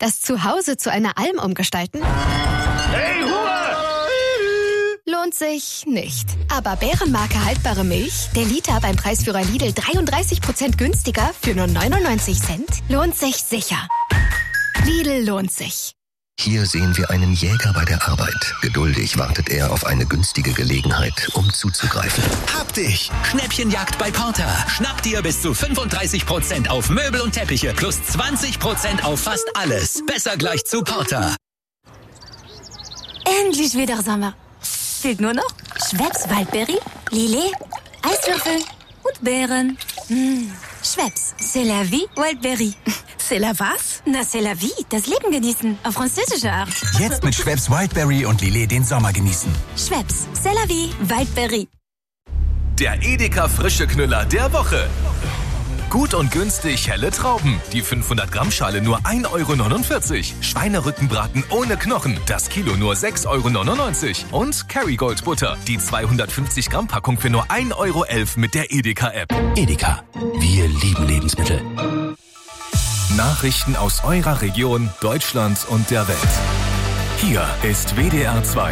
Das Zuhause zu einer Alm umgestalten? Hey, Ruhe! Lohnt sich nicht. Aber Bärenmarke haltbare Milch, der Liter beim Preisführer Lidl 33% günstiger für nur 99 Cent, lohnt sich sicher. Lidl lohnt sich. Hier sehen wir einen Jäger bei der Arbeit. Geduldig wartet er auf eine günstige Gelegenheit, um zuzugreifen. Hab dich! Schnäppchenjagd bei Porter. Schnapp dir bis zu 35% auf Möbel und Teppiche plus 20% auf fast alles. Besser gleich zu Porter. Endlich wieder Sommer. Fehlt nur noch Schweppes Waldberry, Lillet, Eiswürfel und Beeren. Schweppes, c'est la vie, Waldberry. C'est la was? Na, c'est la vie, das Leben genießen, auf französische Art. Jetzt mit Schweppes Wildberry und Lillet den Sommer genießen. Schweppes, c'est la vie, Waldberry. Der Edeka frische Knüller der Woche. Gut und günstig helle Trauben. Die 500-Gramm-Schale nur 1,49 €. Schweinerückenbraten ohne Knochen. Das Kilo nur 6,99 € Und Kerrygold Butter. Die 250-Gramm-Packung für nur 1,11 € mit der Edeka-App. Edeka. Wir lieben Lebensmittel. Nachrichten aus eurer Region, Deutschland und der Welt. Hier ist WDR 2.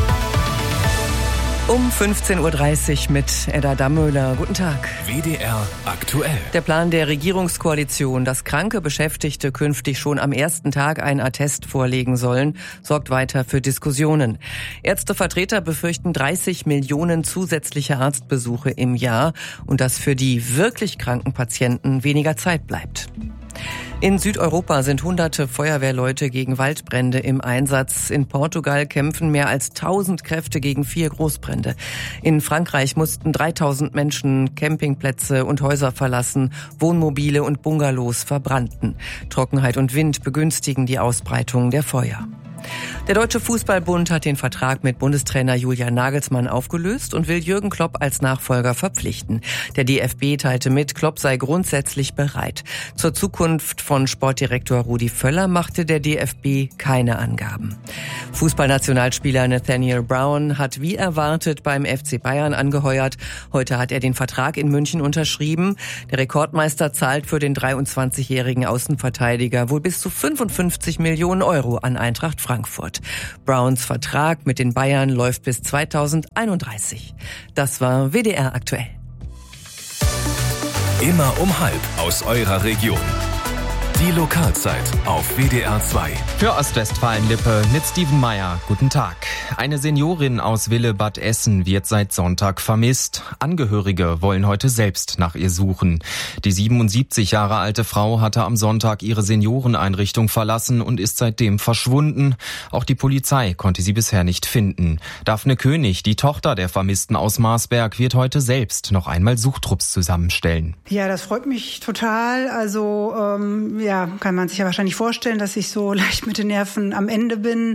Um 15.30 Uhr mit Edda Dammöhler. Guten Tag. WDR aktuell. Der Plan der Regierungskoalition, dass kranke Beschäftigte künftig schon am ersten Tag einen Attest vorlegen sollen, sorgt weiter für Diskussionen. Ärztevertreter befürchten 30 Millionen zusätzliche Arztbesuche im Jahr und dass für die wirklich kranken Patienten weniger Zeit bleibt. In Südeuropa sind hunderte Feuerwehrleute gegen Waldbrände im Einsatz. In Portugal kämpfen mehr als 1000 Kräfte gegen 4 Großbrände. In Frankreich mussten 3000 Menschen Campingplätze und Häuser verlassen. Wohnmobile und Bungalows verbrannten. Trockenheit und Wind begünstigen die Ausbreitung der Feuer. Der Deutsche Fußballbund hat den Vertrag mit Bundestrainer Julian Nagelsmann aufgelöst und will Jürgen Klopp als Nachfolger verpflichten. Der DFB teilte mit, Klopp sei grundsätzlich bereit. Zur Zukunft von Sportdirektor Rudi Völler machte der DFB keine Angaben. Fußballnationalspieler Nathaniel Brown hat wie erwartet beim FC Bayern angeheuert. Heute hat er den Vertrag in München unterschrieben. Der Rekordmeister zahlt für den 23-jährigen Außenverteidiger wohl bis zu 55 Millionen € an Eintracht Frankfurt. Browns Vertrag mit den Bayern läuft bis 2031. Das war WDR aktuell. Immer um 12:30 aus eurer Region. Die Lokalzeit auf WDR 2. Für Ostwestfalen-Lippe mit Steven Meyer. Guten Tag. Eine Seniorin aus Willebadessen Essen wird seit Sonntag vermisst. Angehörige wollen heute selbst nach ihr suchen. Die 77 Jahre alte Frau hatte am Sonntag ihre Senioreneinrichtung verlassen und ist seitdem verschwunden. Auch die Polizei konnte sie bisher nicht finden. Daphne König, die Tochter der Vermissten aus Marsberg, wird heute selbst noch einmal Suchtrupps zusammenstellen. Ja, das freut mich total. Also kann man sich ja wahrscheinlich vorstellen, dass ich so leicht mit den Nerven am Ende bin.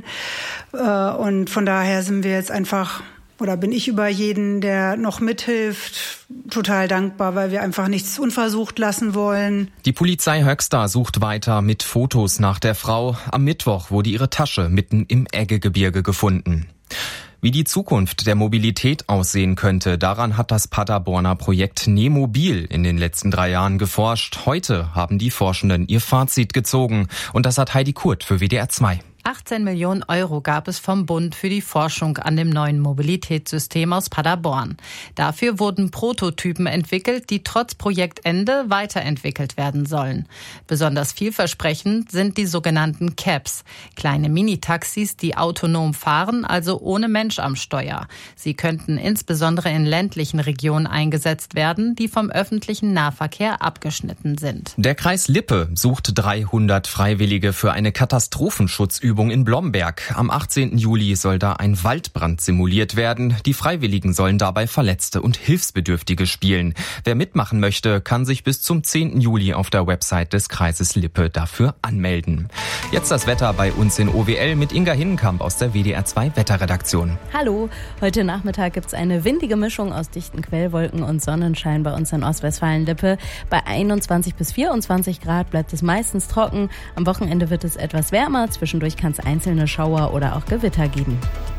Und von daher sind wir jetzt einfach, oder bin ich über jeden, der noch mithilft, total dankbar, weil wir einfach nichts unversucht lassen wollen. Die Polizei Höxter sucht weiter mit Fotos nach der Frau. Am Mittwoch wurde ihre Tasche mitten im Eggegebirge gefunden. Wie die Zukunft der Mobilität aussehen könnte, daran hat das Paderborner Projekt Nemobil in den letzten 3 Jahren geforscht. Heute haben die Forschenden ihr Fazit gezogen. Und das hat Heidi Kurt für WDR 2. 18 Millionen € gab es vom Bund für die Forschung an dem neuen Mobilitätssystem aus Paderborn. Dafür wurden Prototypen entwickelt, die trotz Projektende weiterentwickelt werden sollen. Besonders vielversprechend sind die sogenannten Cabs, kleine Minitaxis, die autonom fahren, also ohne Mensch am Steuer. Sie könnten insbesondere in ländlichen Regionen eingesetzt werden, die vom öffentlichen Nahverkehr abgeschnitten sind. Der Kreis Lippe sucht 300 Freiwillige für eine Katastrophenschutzübung in Blomberg. Am 18. Juli soll da ein Waldbrand simuliert werden. Die Freiwilligen sollen dabei Verletzte und Hilfsbedürftige spielen. Wer mitmachen möchte, kann sich bis zum 10. Juli auf der Website des Kreises Lippe dafür anmelden. Jetzt das Wetter bei uns in OWL mit Inga Hinnenkamp aus der WDR 2 Wetterredaktion. Hallo, heute Nachmittag gibt es eine windige Mischung aus dichten Quellwolken und Sonnenschein bei uns in Ostwestfalen-Lippe. Bei 21 bis 24 Grad bleibt es meistens trocken. Am Wochenende wird es etwas wärmer. Zwischendurch kann es einzelne Schauer oder auch Gewitter geben.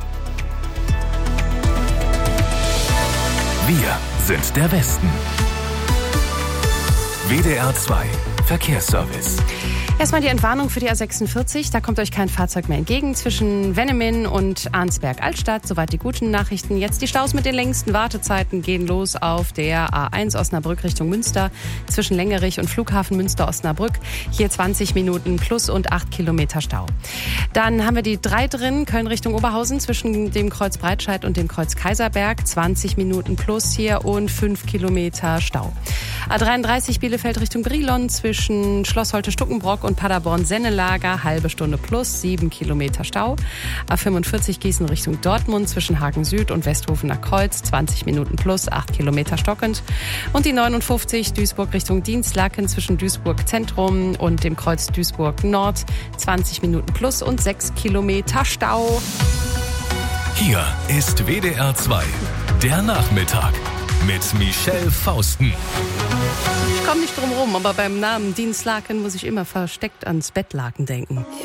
Wir sind der Westen. WDR 2 Verkehrsservice. Erstmal die Entwarnung für die A46. Da kommt euch kein Fahrzeug mehr entgegen zwischen Wennemin und Arnsberg-Altstadt. Soweit die guten Nachrichten. Jetzt die Staus mit den längsten Wartezeiten gehen los auf der A1 Osnabrück Richtung Münster zwischen Längerich und Flughafen Münster-Osnabrück. Hier 20 Minuten plus und 8 Kilometer Stau. Dann haben wir die 3 drin, Köln Richtung Oberhausen zwischen dem Kreuz Breitscheid und dem Kreuz Kaiserberg. 20 Minuten plus hier und 5 Kilometer Stau. A33 Bielefeld Richtung Brilon zwischen Schloss Holte-Stuckenbrock und Paderborn-Sennelager, halbe Stunde plus, 7 Kilometer Stau. A45 Gießen Richtung Dortmund zwischen Hagen Süd und Westhofener Kreuz, 20 Minuten plus, 8 Kilometer stockend. Und die 59 Duisburg Richtung Dienstlaken zwischen Duisburg Zentrum und dem Kreuz Duisburg Nord, 20 Minuten plus und 6 Kilometer Stau. Hier ist WDR 2, der Nachmittag mit Michelle Fausten. Ich komme nicht drum rum, aber beim Namen Dienstlaken muss ich immer versteckt ans Bettlaken denken.